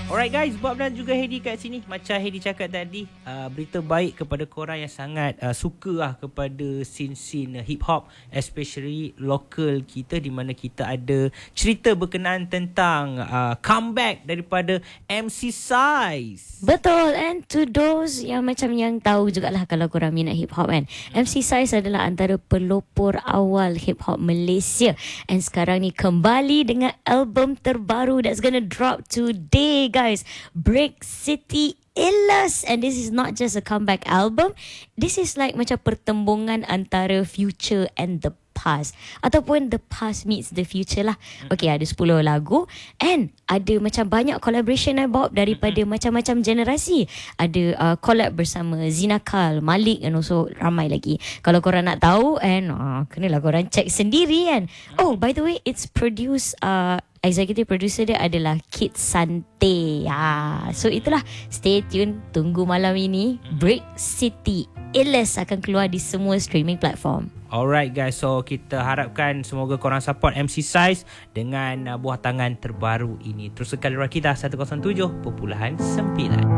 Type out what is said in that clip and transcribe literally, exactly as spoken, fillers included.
Alright guys, Bob dan juga Hedi kat sini. Macam Hedi cakap tadi, uh, berita baik kepada korang yang sangat uh, suka lah kepada scene-scene uh, hip-hop, especially local kita, di mana kita ada cerita berkenaan tentang uh, comeback daripada M C Size. Betul, and to those yang macam yang tahu jugalah kalau korang minat hip-hop kan, M C Size adalah antara pelopor awal hip-hop Malaysia, and sekarang ni kembali dengan album terbaru that's gonna drop today guys, Brick City Illest. And this is not just a comeback album, this is like macam pertembungan antara future and the past, ataupun the past meets the future lah. Okay, ada sepuluh lagu and ada macam banyak collaboration eh Bob, daripada mm-hmm. macam-macam generasi. Ada uh, collab bersama Zinakal, Malik, and also ramai lagi. Kalau korang nak tahu, and uh, kenalah korang check sendiri kan. Oh, by the way, it's produced uh, executive producer dia adalah Kid Sante. Ha, so itulah, stay tune, tunggu malam ini Brick City Illest akan keluar di semua streaming platform. Alright guys, so kita harapkan semoga korang support M C Size dengan uh, buah tangan terbaru ini. Terus sekali kita seratus tujuh perpuluhan sembilan.